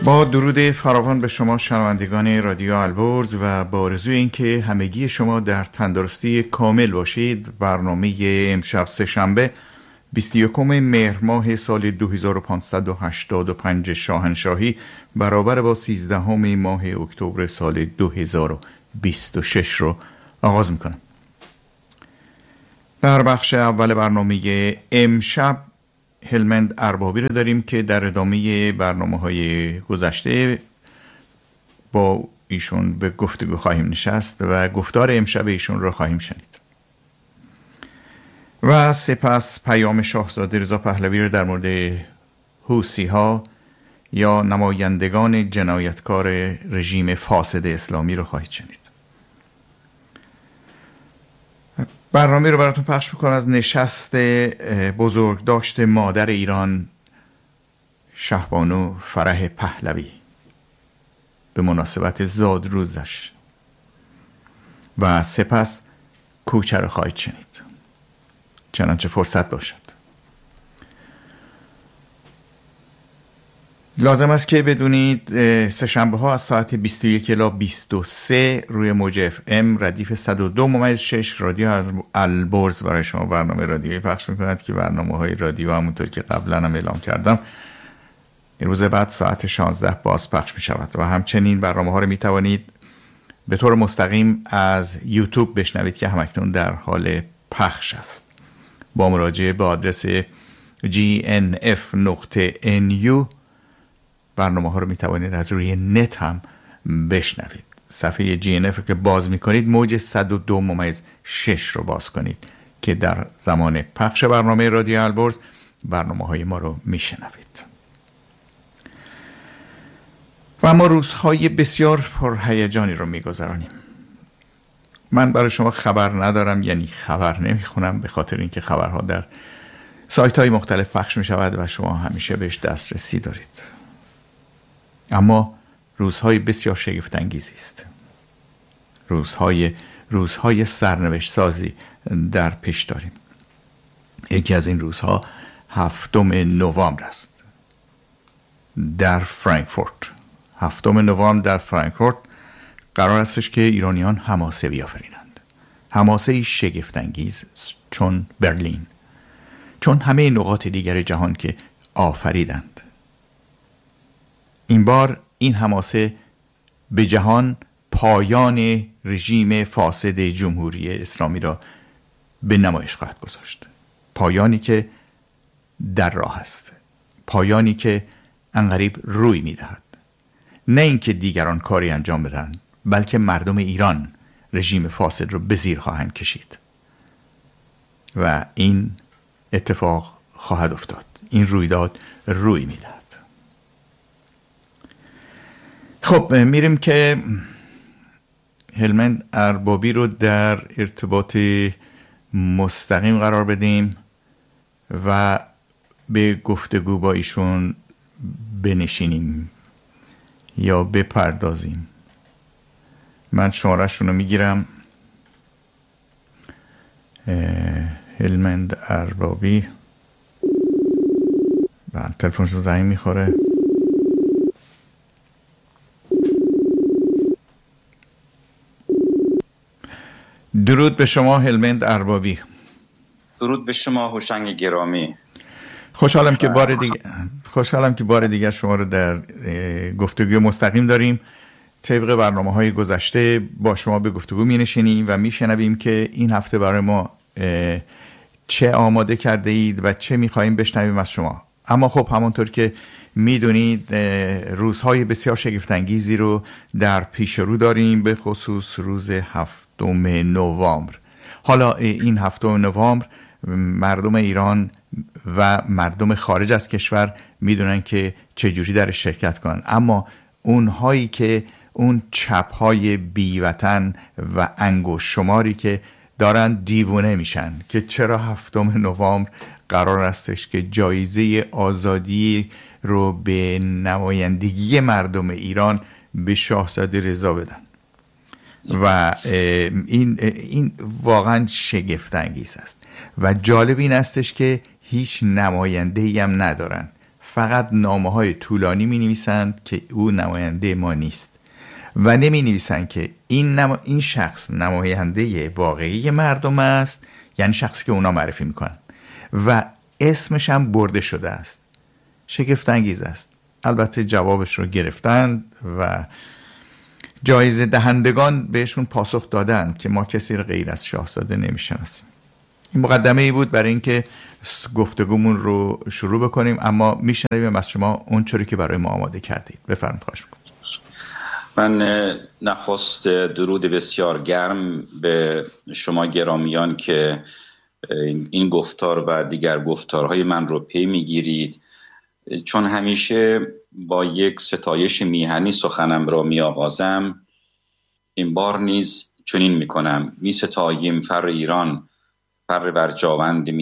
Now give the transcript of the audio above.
با درود فراوان به شما شنوندگان رادیو البرز و با آرزوی اینکه همگی شما در تندرستی کامل باشید، برنامه امشب سه‌شنبه 21 مهر ماه سال 2585 شاهنشاهی برابر با 13 ماه اکتبر سال 2026 رو آغاز میکنم. در بخش اول برنامه امشب هلمند اربابی رو داریم که در ادامه برنامه‌های گذشته با ایشون به گفتگو خواهیم نشست و گفتار امشب ایشون رو خواهیم شنید. و سپس پیام شاهزاده رضا پهلوی رو در مورد حوثی‌ها یا نمایندگان جنایتکار رژیم فاسد اسلامی رو خواهید شنید. برنامه رو براتون پخش میکنم از نشست بزرگداشت مادر ایران شهبانو فرح پهلوی به مناسبت زادروزش و سپس کوچه رو خواهید شنید چنانچه فرصت باشد. لازم است که بدونید سه‌شنبه ها از ساعت 21 الی 23 روی موج اف ام ردیف 102.6 رادیو البرز برای شما برنامه رادیویی پخش میکند که برنامه های رادیو همونطور که قبلا هم اعلام کردم روز بعد ساعت 16 باز پخش میشود و همچنین برنامه ها رو میتوانید به طور مستقیم از یوتیوب بشنوید که همکنون در حال پخش است. با مراجعه به آدرس gnf.nu برنامه ها رو میتوانید از روی نت هم بشنوید. صفحه GNF که باز میکنید موج 102.6 رو باز کنید که در زمان پخش برنامه رادیو البرز برنامه های ما رو میشنوید. و ما روزهای بسیار پرهیجانی رو میگذرانیم. من برای شما خبر ندارم، یعنی خبر نمیخونم، به خاطر اینکه خبرها در سایت های مختلف پخش میشود و شما همیشه بهش دسترسی دارید. اما روزهای بسیار شگفت انگیزی است. روزهای سرنوشت سازی در پیش داریم. یکی از این روزها 7 نوامبر است در فرانکفورت. 7 نوامبر در فرانکفورت قرار استش که ایرانیان حماسه بیافرینند. حماسه شگفت انگیز چون برلین، چون همه نقاط دیگر جهان که آفریدند. این بار این حماسه به جهان پایان رژیم فاسد جمهوری اسلامی را به نمایش خواهد گذاشت. پایانی که در راه است، پایانی که عنقریب روی می‌دهد. نه اینکه دیگران کاری انجام بدن، بلکه مردم ایران رژیم فاسد را به زیر خواهند کشید و این اتفاق خواهد افتاد. این رویداد روی می‌دهد. خب میریم که هلمند اربابی رو در ارتباط مستقیم قرار بدیم و به گفتگو با ایشون بنشینیم یا بپردازیم. من شماره‌شون رو میگیرم. هلمند اربابی و تلفنشون زنگ میخوره. درود به شما هلمند اربابی. درود به شما هوشنگ گرامی. خوشحالم که بار دیگر شما رو در گفتگو مستقیم داریم. طبق برنامه‌های گذشته با شما به گفتگو می‌نشینیم و می‌شنویم که این هفته برای ما چه آماده کرده اید و چه می‌خوایم بشنویم از شما. اما خب همونطور که میدونید روزهای بسیار شگفت‌انگیزی رو در پیش رو داریم، به خصوص روز 7 نوامبر. حالا این 7 نوامبر مردم ایران و مردم خارج از کشور میدونن که چجوری در شرکت کنن، اما اونهایی که اون چپ‌های بیوطن و انگشت شماری که دارن دیوونه میشن که چرا 7 نوامبر قرار استش که جایزه آزادی رو به نمایندگی مردم ایران به شاهزاده رضا بدن و این واقعا شگفت انگیز است و جالب این استش که هیچ نماینده‌ای هم ندارن، فقط نامه‌های طولانی می‌نویسند که او نماینده ما نیست و نمی‌نویسند که این شخص نماینده واقعی مردم است، یعنی شخصی که اونا معرفی میکنن و اسمش هم برده شده است. شگفت انگیز است. البته جوابش رو گرفتند و جایزه دهندگان بهشون پاسخ دادند که ما کسی رو غیر از شاهزاده نمیشناسیم. این مقدمه ای بود برای اینکه گفتگومون رو شروع بکنیم، اما میشنویم از شما اون چوری که برای ما آماده کردید. بفرمایید. خواهش می‌کنم. من نخست درود بسیار گرم به شما گرامیان که این گفتار و دیگر گفتارهای من رو پی میگیرید، چون همیشه با یک ستایش میهنی سخنم را می آغازم. این بار نیز چنین می کنم: می ستاییم فر ایران، فر برجاوند